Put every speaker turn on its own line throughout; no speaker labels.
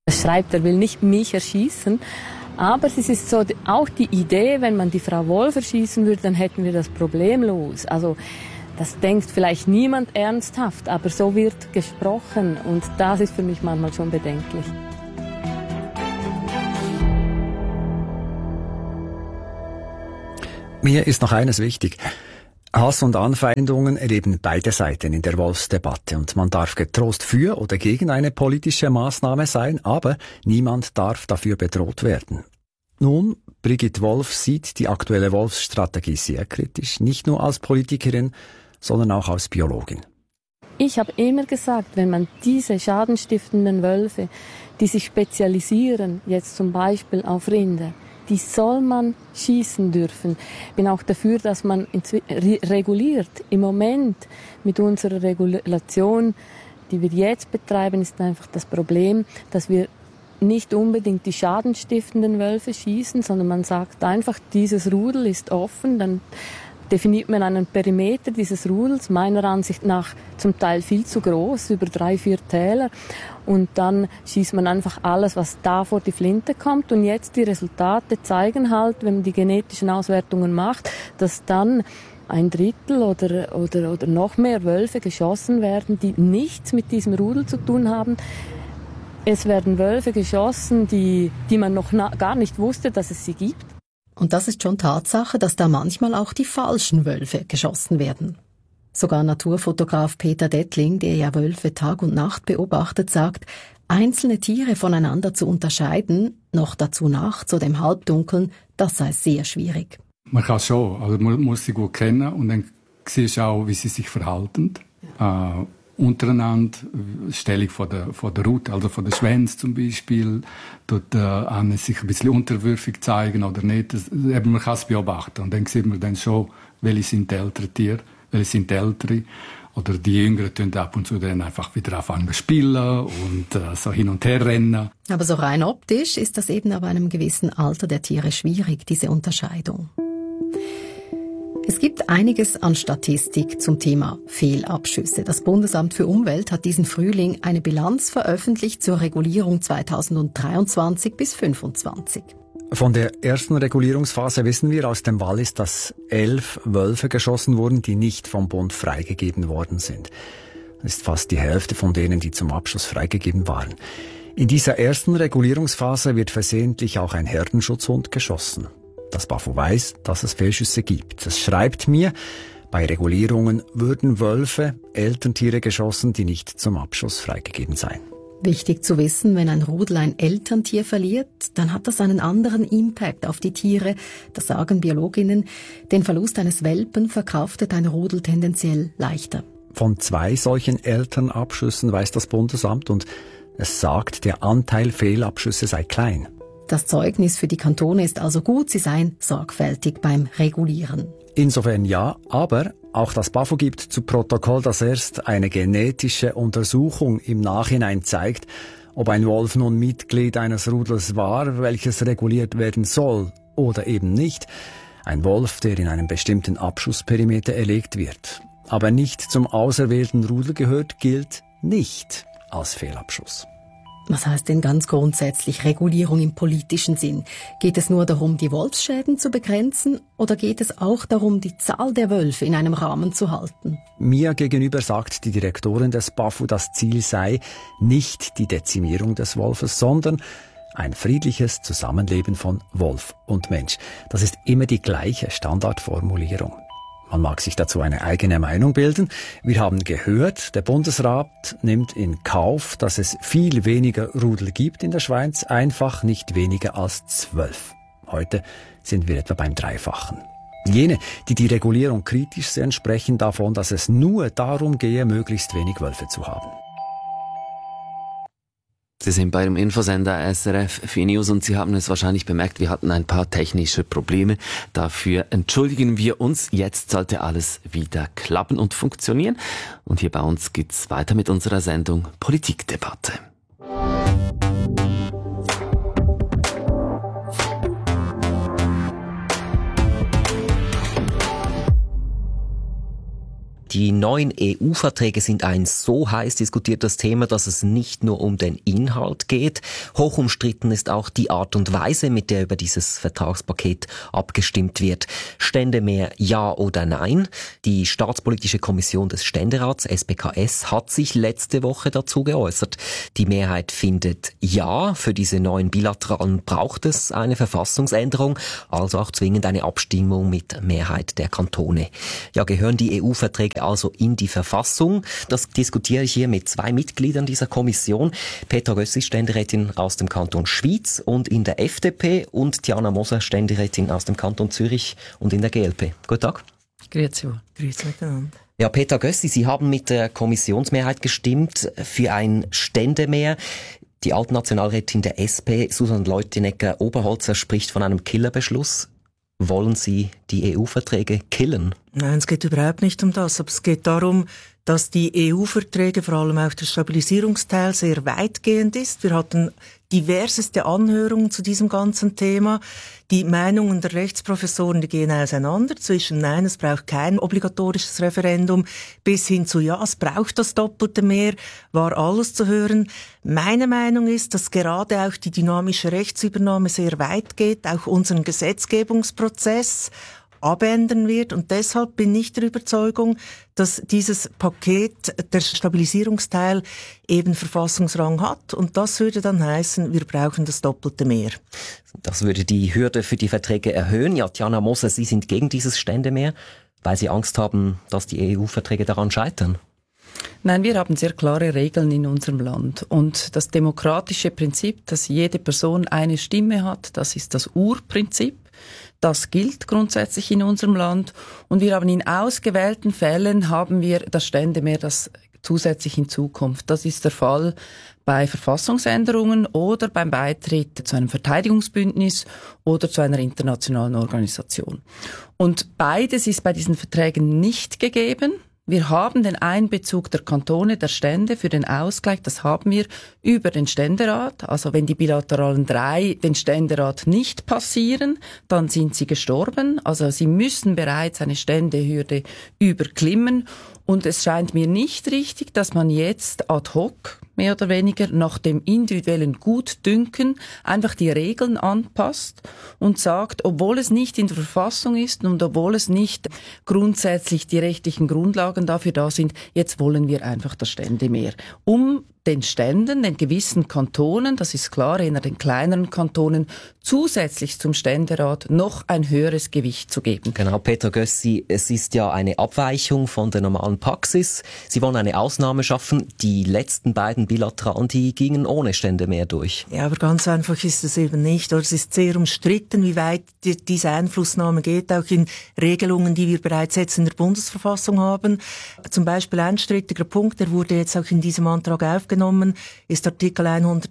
Er schreibt, er will nicht mich erschießen, aber es ist so auch die Idee, wenn man die Frau Wolf erschießen würde, dann hätten wir das Problem los. Also das denkt vielleicht niemand ernsthaft, aber so wird gesprochen und das ist für mich manchmal schon bedenklich.
Mir ist noch eines wichtig. Hass und Anfeindungen erleben beide Seiten in der Wolfsdebatte und man darf getrost für oder gegen eine politische Maßnahme sein, aber niemand darf dafür bedroht werden. Nun, Brigitte Wolf sieht die aktuelle Wolfsstrategie sehr kritisch, nicht nur als Politikerin, sondern auch als Biologin.
Ich habe immer gesagt, wenn man diese schadenstiftenden Wölfe, die sich spezialisieren, jetzt zum Beispiel auf Rinder, die soll man schießen dürfen. Ich bin auch dafür, dass man reguliert. Im Moment mit unserer Regulation, die wir jetzt betreiben, ist einfach das Problem, dass wir nicht unbedingt die schadenstiftenden Wölfe schießen, sondern man sagt einfach, dieses Rudel ist offen, dann definiert man einen Perimeter dieses Rudels, meiner Ansicht nach zum Teil viel zu groß, über 3-4 Täler. Und dann schießt man einfach alles, was da vor die Flinte kommt. Und jetzt die Resultate zeigen halt, wenn man die genetischen Auswertungen macht, dass dann 1/3 oder noch mehr Wölfe geschossen werden, die nichts mit diesem Rudel zu tun haben. Es werden Wölfe geschossen, die man noch gar nicht wusste, dass es sie gibt.
Und das ist schon Tatsache, dass da manchmal auch die falschen Wölfe geschossen werden. Sogar Naturfotograf Peter Dettling, der ja Wölfe Tag und Nacht beobachtet, sagt, einzelne Tiere voneinander zu unterscheiden, noch dazu nachts oder im Halbdunkeln, das sei sehr schwierig.
Man kann schon, also man muss sie gut kennen und dann siehst du auch, wie sie sich verhalten. Untereinander, Stellung von der Rute, also von den Schwänzen zum Beispiel, dort sich ein bisschen unterwürfig zeigen oder nicht. Man kann es beobachten und dann sieht man dann schon, welche sind die älteren Tiere, welche sind die ältere. Oder die Jüngeren tun ab und zu dann einfach wieder anfangen zu spielen und so hin und her rennen.
Aber so rein optisch ist das eben ab einem gewissen Alter der Tiere schwierig, diese Unterscheidung. Es gibt einiges an Statistik zum Thema Fehlabschüsse. Das Bundesamt für Umwelt hat diesen Frühling eine Bilanz veröffentlicht zur Regulierung 2023 bis 2025.
Von der ersten Regulierungsphase wissen wir aus dem Wallis, dass 11 Wölfe geschossen wurden, die nicht vom Bund freigegeben worden sind. Das ist fast die Hälfte von denen, die zum Abschuss freigegeben waren. In dieser ersten Regulierungsphase wird versehentlich auch ein Herdenschutzhund geschossen. Das BAFU weiß, dass es Fehlschüsse gibt. Es schreibt mir, bei Regulierungen würden Wölfe, Elterntiere geschossen, die nicht zum Abschuss freigegeben seien.
Wichtig zu wissen, wenn ein Rudel ein Elterntier verliert, dann hat das einen anderen Impact auf die Tiere. Das sagen Biologinnen. Den Verlust eines Welpen verkraftet ein Rudel tendenziell leichter.
Von 2 solchen Elternabschüssen weiß das Bundesamt und es sagt, der Anteil Fehlabschüsse sei klein.
Das Zeugnis für die Kantone ist also gut, sie seien sorgfältig beim Regulieren.
Insofern ja, aber auch das BAFU gibt zu Protokoll, dass erst eine genetische Untersuchung im Nachhinein zeigt, ob ein Wolf nun Mitglied eines Rudels war, welches reguliert werden soll oder eben nicht. Ein Wolf, der in einem bestimmten Abschussperimeter erlegt wird, aber nicht zum auserwählten Rudel gehört, gilt nicht als Fehlabschuss.
Was heißt denn ganz grundsätzlich Regulierung im politischen Sinn? Geht es nur darum, die Wolfsschäden zu begrenzen oder geht es auch darum, die Zahl der Wölfe in einem Rahmen zu halten?
Mir gegenüber sagt die Direktorin des BAFU, das Ziel sei nicht die Dezimierung des Wolfes, sondern ein friedliches Zusammenleben von Wolf und Mensch. Das ist immer die gleiche Standardformulierung. Man mag sich dazu eine eigene Meinung bilden. Wir haben gehört, der Bundesrat nimmt in Kauf, dass es viel weniger Rudel gibt in der Schweiz, einfach nicht weniger als 12. Heute sind wir etwa beim Dreifachen. Jene, die die Regulierung kritisch sehen, sprechen davon, dass es nur darum gehe, möglichst wenig Wölfe zu haben.
Sie sind bei dem Infosender SRF 4 News und Sie haben es wahrscheinlich bemerkt, wir hatten ein paar technische Probleme. Dafür entschuldigen wir uns. Jetzt sollte alles wieder klappen und funktionieren. Und hier bei uns geht's weiter mit unserer Sendung Politikdebatte.
Die neuen EU-Verträge sind ein so heiß diskutiertes Thema, dass es nicht nur um den Inhalt geht. Hoch umstritten ist auch die Art und Weise, mit der über dieses Vertragspaket abgestimmt wird. Stände mehr Ja oder Nein? Die Staatspolitische Kommission des Ständerats, SPKS, hat sich letzte Woche dazu geäußert. Die Mehrheit findet Ja. Für diese neuen Bilateralen braucht es eine Verfassungsänderung, also auch zwingend eine Abstimmung mit Mehrheit der Kantone. Ja, gehören die EU-Verträge also in die Verfassung? Das diskutiere ich hier mit zwei Mitgliedern dieser Kommission. Petra Gössi, Ständerätin aus dem Kanton Schwyz und in der FDP, und Tiana Moser, Ständerätin aus dem Kanton Zürich und in der GLP. Guten Tag.
Grüezi miteinander.
Ja, Petra Gössi, Sie haben mit der Kommissionsmehrheit gestimmt für ein Ständemehr. Die Altnationalrätin der SP, Susan Leutenegger-Oberholzer, spricht von einem Killerbeschluss. Wollen Sie die EU-Verträge killen?
Nein, es geht überhaupt nicht um das. Aber es geht darum, dass die EU-Verträge, vor allem auch der Stabilisierungsteil, sehr weitgehend ist. Wir hatten diverseste Anhörungen zu diesem ganzen Thema. Die Meinungen der Rechtsprofessoren, die gehen auseinander zwischen nein, es braucht kein obligatorisches Referendum, bis hin zu ja, es braucht das doppelte mehr, war alles zu hören. Meine Meinung ist, dass gerade auch die dynamische Rechtsübernahme sehr weit geht, auch unseren Gesetzgebungsprozess abändern wird, und deshalb bin ich der Überzeugung, dass dieses Paket, der Stabilisierungsteil, eben Verfassungsrang hat, und das würde dann heißen, wir brauchen das doppelte mehr.
Das würde die Hürde für die Verträge erhöhen. Ja, Tiana Moser, Sie sind gegen dieses Ständemehr, weil Sie Angst haben, dass die EU-Verträge daran scheitern.
Nein, wir haben sehr klare Regeln in unserem Land. Und das demokratische Prinzip, dass jede Person eine Stimme hat, das ist das Urprinzip. Das gilt grundsätzlich in unserem Land. Und wir haben in ausgewählten Fällen das Ständemehr, das zusätzlich in Zukunft. Das ist der Fall bei Verfassungsänderungen oder beim Beitritt zu einem Verteidigungsbündnis oder zu einer internationalen Organisation. Und beides ist bei diesen Verträgen nicht gegeben. Wir haben den Einbezug der Kantone, der Stände für den Ausgleich, das haben wir über den Ständerat. Also wenn die bilateralen 3 den Ständerat nicht passieren, dann sind sie gestorben. Also sie müssen bereits eine Ständehürde überklimmen. Und es scheint mir nicht richtig, dass man jetzt ad hoc, mehr oder weniger, nach dem individuellen Gutdünken einfach die Regeln anpasst und sagt, obwohl es nicht in der Verfassung ist und obwohl es nicht grundsätzlich die rechtlichen Grundlagen dafür da sind, jetzt wollen wir einfach das Ständemehr. Um den Ständen, den gewissen Kantonen, das ist klar, eher den kleineren Kantonen, zusätzlich zum Ständerat noch ein höheres Gewicht zu geben.
Genau, Petra Gössi, es ist ja eine Abweichung von der normalen Praxis. Sie wollen eine Ausnahme schaffen. Die letzten beiden Bilateralen, die gingen ohne Ständemehr durch.
Ja, aber ganz einfach ist es eben nicht. Oder es ist sehr umstritten, wie weit diese Einflussnahme geht, auch in Regelungen, die wir bereits jetzt in der Bundesverfassung haben. Zum Beispiel ein strittiger Punkt, der wurde jetzt auch in diesem Antrag aufgenommen, ist Artikel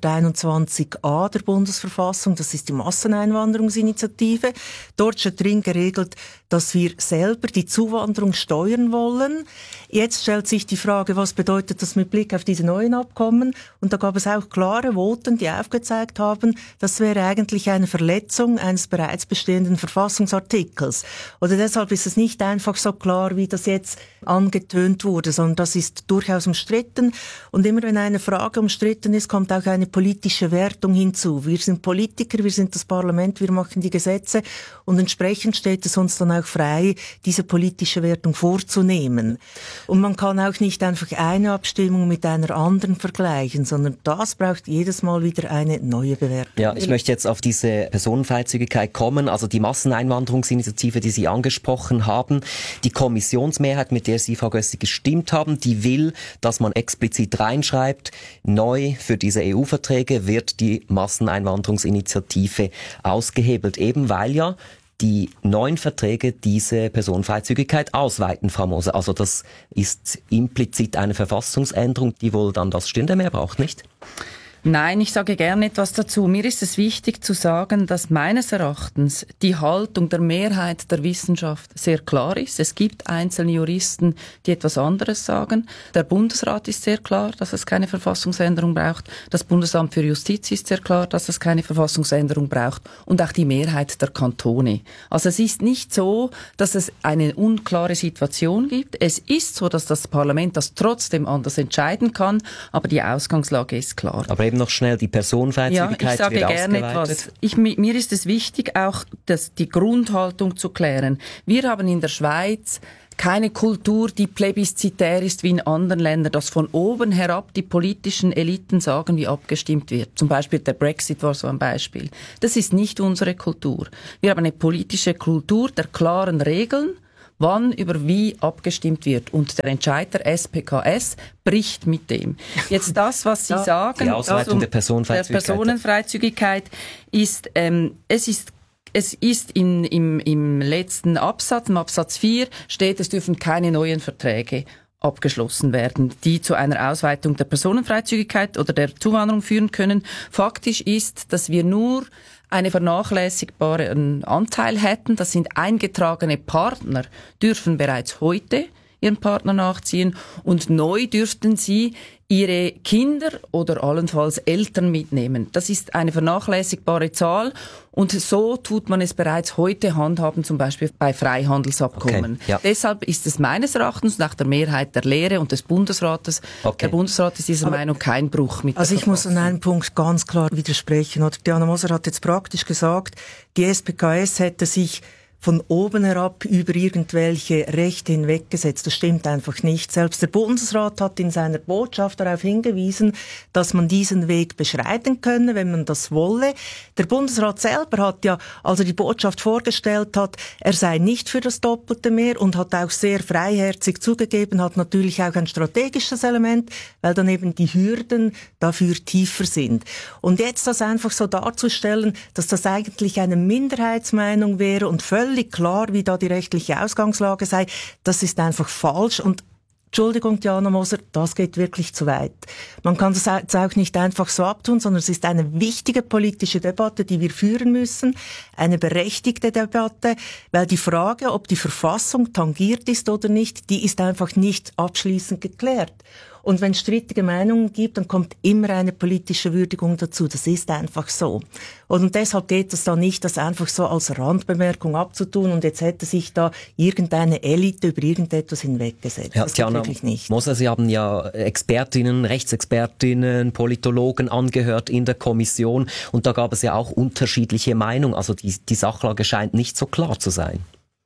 121a der Bundesverfassung. Das ist die Masseneinwanderungsinitiative. Dort steht drin geregelt, dass wir selber die Zuwanderung steuern wollen. Jetzt stellt sich die Frage, was bedeutet das mit Blick auf diese neuen Abkommen? Und da gab es auch klare Voten, die aufgezeigt haben, das wäre eigentlich eine Verletzung eines bereits bestehenden Verfassungsartikels. Oder deshalb ist es nicht einfach so klar, wie das jetzt angetönt wurde, sondern das ist durchaus umstritten. Und immer wenn eine Frage umstritten ist, kommt auch eine politische Wertung hinzu. Wir sind Politiker, wir sind das Parlament, wir machen die Gesetze, und entsprechend steht es uns dann auch frei, diese politische Wertung vorzunehmen. Und man kann auch nicht einfach eine Abstimmung mit einer anderen vergleichen, sondern das braucht jedes Mal wieder eine neue Bewertung.
Ja, ich möchte jetzt auf diese Personenfreizügigkeit kommen, also die Masseneinwanderungsinitiative, die Sie angesprochen haben. Die Kommissionsmehrheit, mit der Sie, Frau Gössi, gestimmt haben, die will, dass man explizit reinschreibt, neu für diese EU-Verträge wird die Masseneinwanderungsinitiative ausgehebelt, eben weil ja die neuen Verträge diese Personenfreizügigkeit ausweiten, Frau Moser. Also das ist implizit eine Verfassungsänderung, die wohl dann das Ständemehr braucht, nicht?
Nein, ich sage gerne etwas dazu. Mir ist es wichtig zu sagen, dass meines Erachtens die Haltung der Mehrheit der Wissenschaft sehr klar ist. Es gibt einzelne Juristen, die etwas anderes sagen. Der Bundesrat ist sehr klar, dass es keine Verfassungsänderung braucht. Das Bundesamt für Justiz ist sehr klar, dass es keine Verfassungsänderung braucht. Und auch die Mehrheit der Kantone. Also es ist nicht so, dass es eine unklare Situation gibt. Es ist so, dass das Parlament das trotzdem anders entscheiden kann, aber die Ausgangslage ist klar.
Aber eben noch schnell, die Personenfreizügigkeit wird ausgeweitet. Ja, ich sage gerne etwas. Mir ist es wichtig, auch die Grundhaltung zu klären. Wir haben in der Schweiz keine Kultur, die plebiszitär ist wie in anderen Ländern, dass von oben herab die politischen Eliten sagen, wie abgestimmt wird. Zum Beispiel der Brexit war so ein Beispiel. Das ist nicht unsere Kultur. Wir haben eine politische Kultur der klaren Regeln, wann über wie abgestimmt wird. Und der Entscheid der SPKS bricht mit dem. Jetzt das, was Sie sagen, die Ausweitung der
Personenfreizügigkeit ist, es ist im letzten Absatz, im Absatz 4 steht, es dürfen keine neuen Verträge abgeschlossen werden, die zu einer Ausweitung der Personenfreizügigkeit oder der Zuwanderung führen können. Faktisch ist, dass wir nur einen vernachlässigbaren Anteil hätten. Das sind eingetragene Partner, dürfen bereits heute ihren Partner nachziehen und neu dürften sie ihre Kinder oder allenfalls Eltern mitnehmen. Das ist eine vernachlässigbare Zahl und so tut man es bereits heute handhaben, zum Beispiel bei Freihandelsabkommen. Okay, ja. Deshalb ist es meines Erachtens nach der Mehrheit der Lehre und des Bundesrates, der Bundesrat ist dieser Meinung, kein Bruch mit der Verfassung.
Ich muss an einem Punkt ganz klar widersprechen. Oder Diana Moser hat jetzt praktisch gesagt, die SPKS hätte sich von oben herab über irgendwelche Rechte hinweggesetzt. Das stimmt einfach nicht. Selbst der Bundesrat hat in seiner Botschaft darauf hingewiesen, dass man diesen Weg beschreiten könne, wenn man das wolle. Der Bundesrat selber hat ja, als er die Botschaft vorgestellt hat, er sei nicht für das Doppelte mehr und hat auch sehr freiherzig zugegeben, hat natürlich auch ein strategisches Element, weil dann eben die Hürden dafür tiefer sind. Und jetzt das einfach so darzustellen, dass das eigentlich eine Minderheitsmeinung wäre und völlig klar, wie da die rechtliche Ausgangslage sei, das ist einfach falsch und Entschuldigung, Diana Moser, das geht wirklich zu weit. Man kann das jetzt auch nicht einfach so abtun, sondern es ist eine wichtige politische Debatte, die wir führen müssen, eine berechtigte Debatte, weil die Frage, ob die Verfassung tangiert ist oder nicht, die ist einfach nicht abschließend geklärt. Und wenn es strittige Meinungen gibt, dann kommt immer eine politische Würdigung dazu. Das ist einfach so. Und deshalb geht es da nicht, das einfach so als Randbemerkung abzutun und jetzt hätte sich da irgendeine Elite über irgendetwas hinweggesetzt.
Ja,
das geht wirklich nicht.
Moser, Sie haben ja Expertinnen, Rechtsexpertinnen, Politologen angehört in der Kommission und da gab es ja auch unterschiedliche Meinungen. Also die Sachlage scheint nicht so klar zu sein.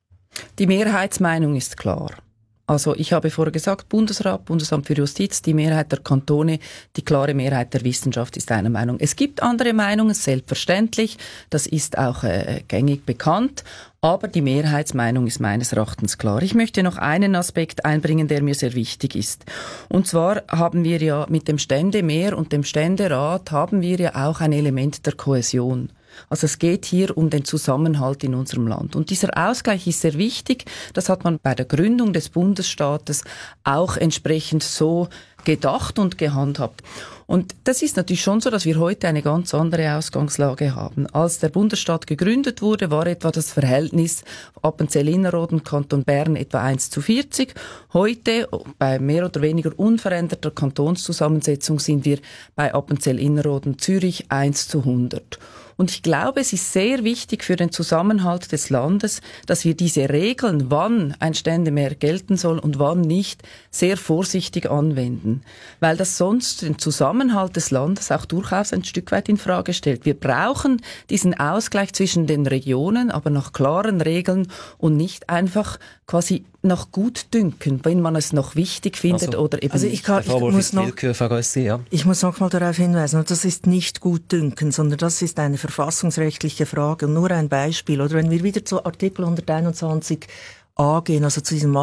Die Mehrheitsmeinung ist klar. Also ich habe vorher gesagt, Bundesrat, Bundesamt für Justiz, die Mehrheit der Kantone, die klare Mehrheit der Wissenschaft ist einer Meinung. Es gibt andere Meinungen, selbstverständlich, das ist auch gängig bekannt, aber die Mehrheitsmeinung ist meines Erachtens klar. Ich möchte noch einen Aspekt einbringen, der mir sehr wichtig ist. Und zwar haben wir ja mit dem Ständemehr und dem Ständerat haben wir ja auch ein Element der Kohäsion. Also es geht hier um den Zusammenhalt in unserem Land. Und dieser Ausgleich ist sehr wichtig. Das hat man bei der Gründung des Bundesstaates auch entsprechend so gedacht und gehandhabt. Und das ist natürlich schon so, dass wir heute eine ganz andere Ausgangslage haben. Als der Bundesstaat gegründet wurde, war etwa das Verhältnis Appenzell-Innerrhoden, Kanton Bern etwa 1:40. Heute, bei mehr oder weniger unveränderter Kantonszusammensetzung, sind wir bei Appenzell-Innerrhoden, Zürich 1:100. Und ich glaube, es ist sehr wichtig für den Zusammenhalt des Landes, dass wir diese Regeln, wann ein Ständemehr gelten soll und wann nicht, sehr vorsichtig anwenden. Weil das sonst den Zusammenhalt des Landes auch durchaus ein Stück weit in Frage stellt. Wir brauchen diesen Ausgleich zwischen den Regionen, aber nach klaren Regeln und nicht einfach quasi nach Gutdünken, wenn man es noch wichtig findet oder eben nicht.
Ich muss noch mal darauf hinweisen, und das ist nicht Gutdünken, sondern das ist eine verfassungsrechtliche Frage. Und nur ein Beispiel, oder wenn wir wieder zu Artikel 121a gehen, also zu diesem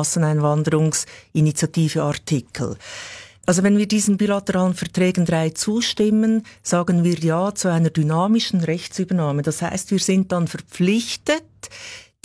Masseneinwanderungsinitiative-Artikel. Also wenn wir diesen bilateralen Verträgen 3 zustimmen, sagen wir Ja zu einer dynamischen Rechtsübernahme. Das heißt, wir sind dann verpflichtet,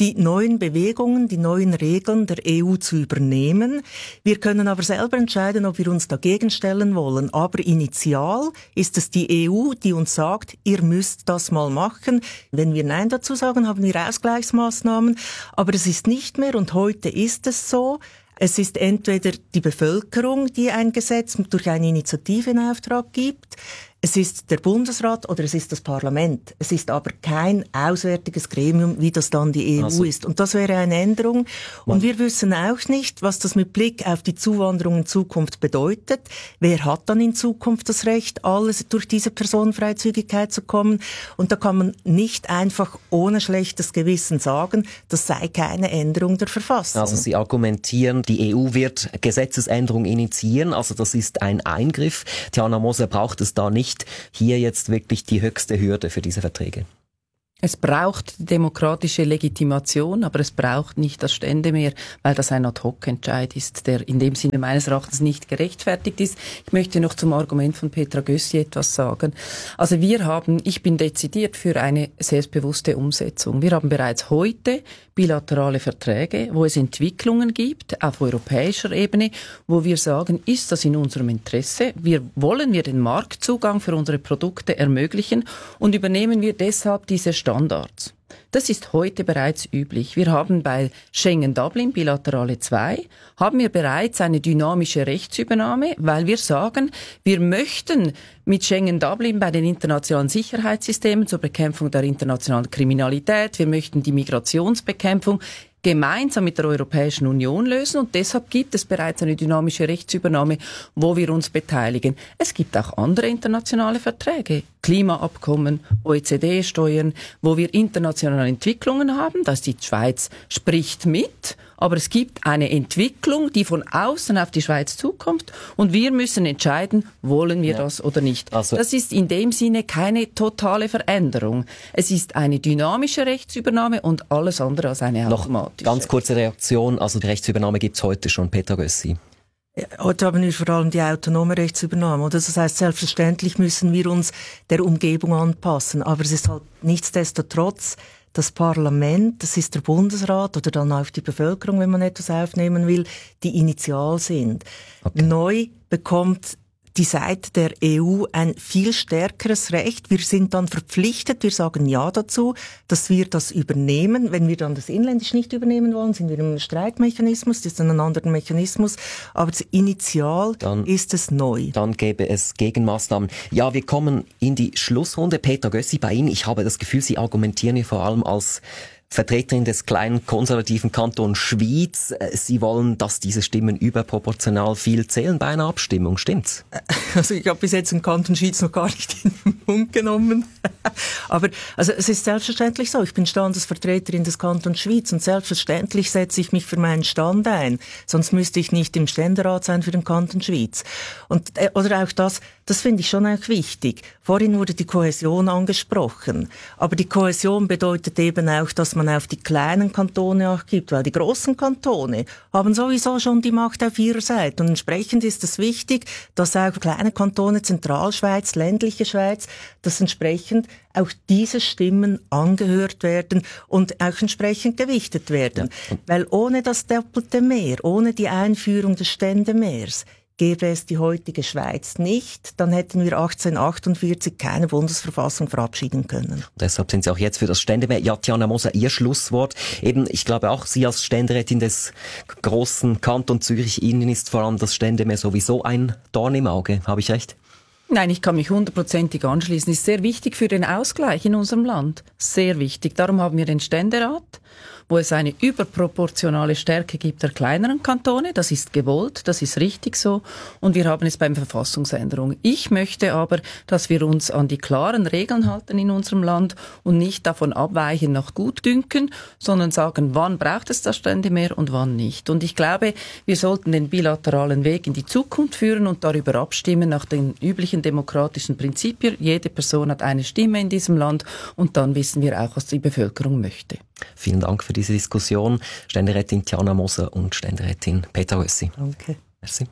die neuen Bewegungen, die neuen Regeln der EU zu übernehmen. Wir können aber selber entscheiden, ob wir uns dagegen stellen wollen. Aber initial ist es die EU, die uns sagt, ihr müsst das mal machen. Wenn wir Nein dazu sagen, haben wir Ausgleichsmaßnahmen. Aber es ist nicht mehr, und heute ist es so, es ist entweder die Bevölkerung, die ein Gesetz durch eine Initiative in Auftrag gibt, es ist der Bundesrat oder es ist das Parlament. Es ist aber kein auswärtiges Gremium, wie das dann die EU ist. Und das wäre eine Änderung. Und wir wissen auch nicht, was das mit Blick auf die Zuwanderung in Zukunft bedeutet. Wer hat dann in Zukunft das Recht, alles durch diese Personenfreizügigkeit zu kommen? Und da kann man nicht einfach ohne schlechtes Gewissen sagen, das sei keine Änderung der Verfassung.
Also Sie argumentieren, die EU wird Gesetzesänderungen initiieren, also das ist ein Eingriff. Tiana Moser, braucht es da nicht hier jetzt wirklich die höchste Hürde für diese Verträge?
Es braucht demokratische Legitimation, aber es braucht nicht das Ständemehr, weil das ein Ad-hoc-Entscheid ist, der in dem Sinne meines Erachtens nicht gerechtfertigt ist. Ich möchte noch zum Argument von Petra Gössi etwas sagen. Also ich bin dezidiert für eine selbstbewusste Umsetzung. Wir haben bereits heute bilaterale Verträge, wo es Entwicklungen gibt auf europäischer Ebene, wo wir sagen, ist das in unserem Interesse? Wollen wir den Marktzugang für unsere Produkte ermöglichen und übernehmen wir deshalb diese Standards. Das ist heute bereits üblich. Wir haben bei Schengen-Dublin, Bilaterale 2, haben wir bereits eine dynamische Rechtsübernahme, weil wir sagen, wir möchten mit Schengen-Dublin bei den internationalen Sicherheitssystemen zur Bekämpfung der internationalen Kriminalität, wir möchten die Migrationsbekämpfung gemeinsam mit der Europäischen Union lösen und deshalb gibt es bereits eine dynamische Rechtsübernahme, wo wir uns beteiligen. Es gibt auch andere internationale Verträge, Klimaabkommen, OECD-Steuern, wo wir internationale Entwicklungen haben, dass die Schweiz spricht mit, aber es gibt eine Entwicklung, die von außen auf die Schweiz zukommt und wir müssen entscheiden, wollen wir das oder nicht. Also, das ist in dem Sinne keine totale Veränderung. Es ist eine dynamische Rechtsübernahme und alles andere als eine automatische.
Ganz kurze Reaktion, also die Rechtsübernahme gibt es heute schon, Petra Gössi.
Ja, heute haben wir vor allem die autonome Rechtsübernahme. Oder? Das heißt, selbstverständlich müssen wir uns der Umgebung anpassen. Aber es ist halt nichtsdestotrotz das Parlament, das ist der Bundesrat oder dann auch die Bevölkerung, wenn man etwas aufnehmen will, die initial sind. Okay. Neu bekommt die Seite der EU ein viel stärkeres Recht. Wir sind dann verpflichtet, wir sagen Ja dazu, dass wir das übernehmen. Wenn wir dann das inländisch nicht übernehmen wollen, sind wir im Streitmechanismus, das ist dann ein anderer Mechanismus. Aber initial ist es neu.
Dann gäbe es Gegenmaßnahmen. Ja, wir kommen in die Schlussrunde. Petra Gössi, bei Ihnen, ich habe das Gefühl, Sie argumentieren hier vor allem als Vertreterin des kleinen konservativen Kantons Schwyz. Sie wollen, dass diese Stimmen überproportional viel zählen bei einer Abstimmung. Stimmt's?
Also ich habe bis jetzt den Kanton Schwyz noch gar nicht in den Mund genommen. Aber also es ist selbstverständlich so. Ich bin Standesvertreterin des Kantons Schwyz und selbstverständlich setze ich mich für meinen Stand ein. Sonst müsste ich nicht im Ständerat sein für den Kanton Schwyz. Und oder auch das finde ich schon auch wichtig. Vorhin wurde die Kohäsion angesprochen. Aber die Kohäsion bedeutet eben auch, dass man auf die kleinen Kantone auch gibt, weil die großen Kantone haben sowieso schon die Macht auf ihrer Seite. Und entsprechend ist es wichtig, dass auch kleine Kantone, Zentralschweiz, ländliche Schweiz, dass entsprechend auch diese Stimmen angehört werden und auch entsprechend gewichtet werden. Ja. Weil ohne das doppelte Mehr, ohne die Einführung des Ständemehrs, gäbe es die heutige Schweiz nicht, dann hätten wir 1848 keine Bundesverfassung verabschieden können.
Und deshalb sind Sie auch jetzt für das Ständemehr. Ja, Tiana Moser, Ihr Schlusswort. Eben, ich glaube auch, Sie als Ständerätin des großen Kanton Zürich, Ihnen ist vor allem das Ständemehr sowieso ein Dorn im Auge. Habe ich recht?
Nein, ich kann mich 100%ig anschließen. Ist sehr wichtig für den Ausgleich in unserem Land. Sehr wichtig. Darum haben wir den Ständerat, wo es eine überproportionale Stärke gibt der kleineren Kantone. Das ist gewollt, das ist richtig so. Und wir haben es beim Verfassungsänderung. Ich möchte aber, dass wir uns an die klaren Regeln halten in unserem Land und nicht davon abweichen nach Gutdünken, sondern sagen, wann braucht es das Ständemehr und wann nicht. Und ich glaube, wir sollten den bilateralen Weg in die Zukunft führen und darüber abstimmen nach den üblichen demokratischen Prinzipien. Jede Person hat eine Stimme in diesem Land und dann wissen wir auch, was die Bevölkerung möchte.
Vielen Dank für diese Diskussion. Ständerätin Tiana Moser und Ständerätin Petra Gössi.
Danke.
Merci.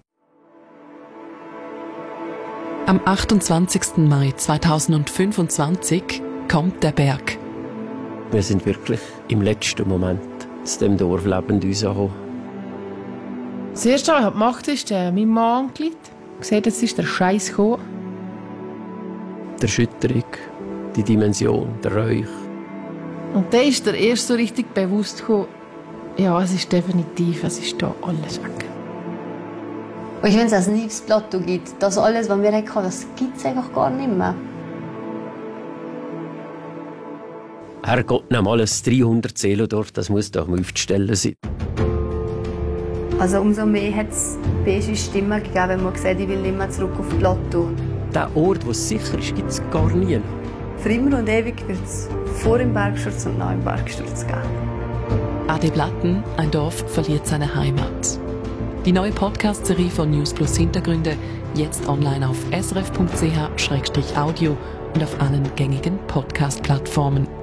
Am 28. Mai 2025 kommt der Berg. Wir sind wirklich im letzten Moment zu diesem Dorf lebend rausgekommen.
Das Erste, was ich gemacht habe, ist mein Mann angerufen. Gesagt, jetzt ist der Scheiß gekommen.
Die Erschütterung, die Dimension, der Räuch.
Und dann ist der erst so richtig bewusst gekommen, ja, es ist definitiv, es ist da alles weg.
Und wenn es ein neues Plateau gibt, das alles, was wir hatten, das gibt es eigentlich gar nicht mehr.
Herrgott, nochmal ein 300-Seelendorf, das muss doch mal aufzustellen sein.
Also umso mehr hat es beige Stimmen gegeben, wenn man gesagt, ich will nicht mehr zurück auf das Plateau.
Der Ort, wo es sicher ist, gibt es gar nie.
Für immer und ewig wird es vor dem Bergsturz und nach dem Bergsturz geben.
Ade Blatten, ein Dorf verliert seine Heimat. Die neue Podcast-Serie von News Plus Hintergründe jetzt online auf srf.ch/audio und auf allen gängigen Podcast-Plattformen.